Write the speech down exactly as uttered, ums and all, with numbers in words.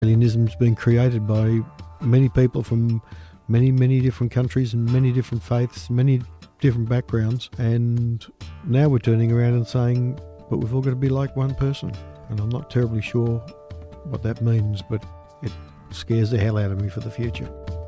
Alienism's been created by many people from many, many different countries and many different faiths, many different backgrounds, and now we're turning around and saying, but we've all got to be like one person. And I'm not terribly sure what that means, but it scares the hell out of me for the future.